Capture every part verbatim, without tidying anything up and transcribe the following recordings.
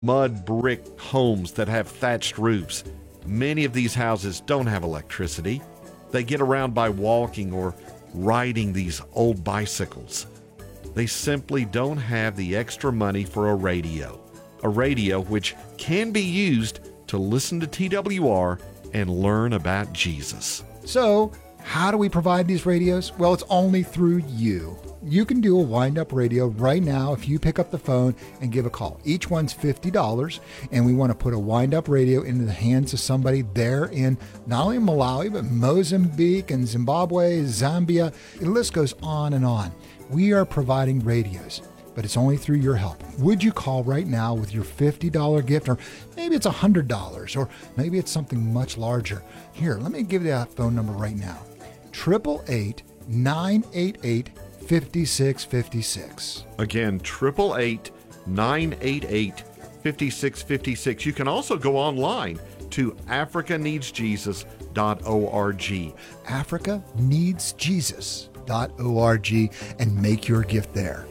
mud brick homes that have thatched roofs. Many of these houses don't have electricity. They get around by walking or riding these old bicycles. They simply don't have the extra money for a radio. A radio which can be used to listen to T W R and learn about Jesus. So, how do we provide these radios? Well, it's only through you. You can do a wind-up radio right now if you pick up the phone and give a call. Each one's fifty dollars, and we want to put a wind-up radio into the hands of somebody there in not only Malawi, but Mozambique and Zimbabwe, Zambia. The list goes on and on. We are providing radios, but it's only through your help. Would you call right now with your fifty dollars gift, or maybe it's one hundred dollars, or maybe it's something much larger? Here, let me give you that phone number right now. eight eight eight, nine eight eight, five six five six. Again, eight eight eight, nine eight eight, five six five six. You can also go online to africa needs jesus dot org. africa needs jesus dot org and make your gift there.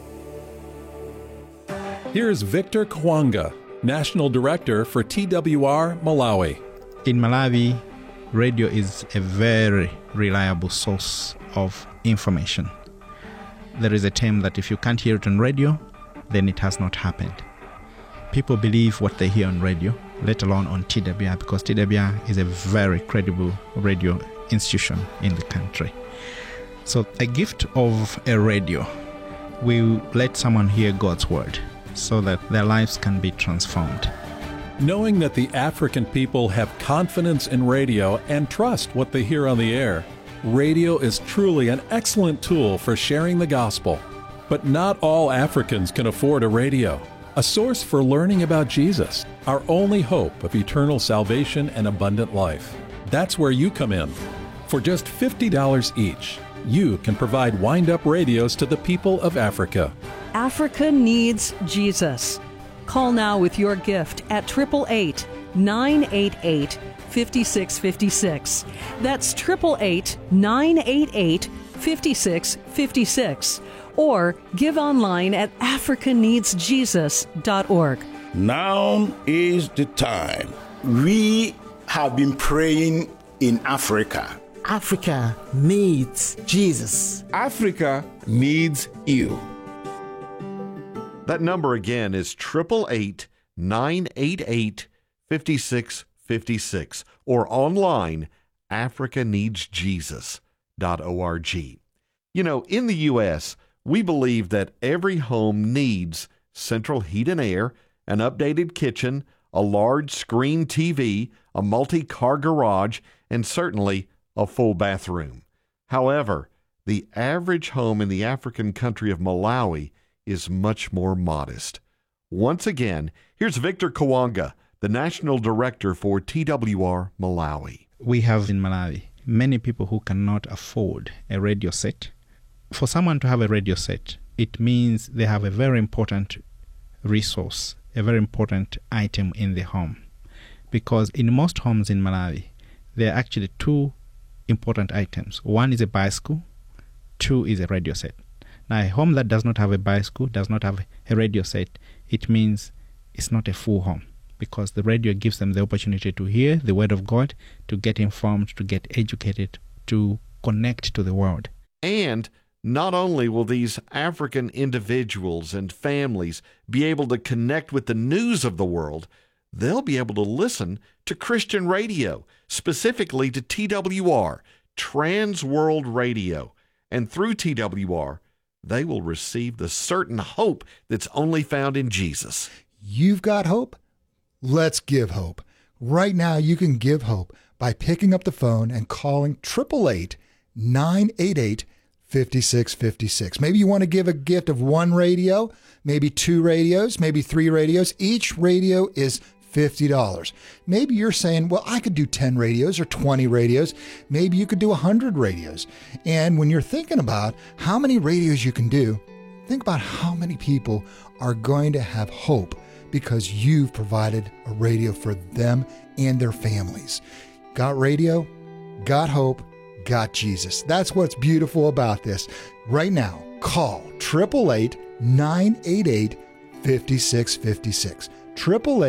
Here's Victor Kawanga, National Director for T W R Malawi. In Malawi, radio is a very reliable source of information. There is a term that if you can't hear it on radio, then it has not happened. People believe what they hear on radio, let alone on T W R, because T W R is a very credible radio institution in the country. So a gift of a radio will let someone hear God's word so that their lives can be transformed. Knowing that the African people have confidence in radio and trust what they hear on the air, radio is truly an excellent tool for sharing the gospel. But not all Africans can afford a radio, a source for learning about Jesus, our only hope of eternal salvation and abundant life. That's where you come in. For just fifty dollars each, you can provide wind-up radios to the people of Africa. Africa needs Jesus. Call now with your gift at eight eight eight, nine eight eight, five six five six. That's eight eight eight, nine eight eight, five six five six. Or give online at africa needs jesus dot org. Now is the time. We have been praying in Africa. Africa needs Jesus. Africa needs you. That number again is eight eight eight, nine eight eight, five six five six, or online, africa needs jesus dot org. You know, in the U S, we believe that every home needs central heat and air, an updated kitchen, a large screen T V, a multi-car garage, and certainly a full bathroom. However, the average home in the African country of Malawi is much more modest. Once again, here's Victor Kawanga, the National Director for T W R Malawi. We have in Malawi many people who cannot afford a radio set. For someone to have a radio set, it means they have a very important resource, a very important item in the home. Because in most homes in Malawi, there are actually two important items. One is a bicycle, two is a radio set. Now, a home that does not have a bicycle, does not have a radio set, it means it's not a full home, because the radio gives them the opportunity to hear the word of God, to get informed, to get educated, to connect to the world. And not only will these African individuals and families be able to connect with the news of the world, they'll be able to listen to Christian radio, specifically to T W R, Trans World Radio. And through T W R, they will receive the certain hope that's only found in Jesus. You've got hope? Let's give hope. Right now, you can give hope by picking up the phone and calling eight eight eight, nine eight eight, five six five six. Maybe you want to give a gift of one radio, maybe two radios, maybe three radios. Each radio is fifty dollars. Maybe you're saying, well, I could do ten radios or twenty radios. Maybe you could do one hundred radios. And when you're thinking about how many radios you can do, think about how many people are going to have hope because you've provided a radio for them and their families. Got radio, got hope, got Jesus. That's what's beautiful about this. Right now, call eight eight eight, nine eight eight, five six five six. eight triple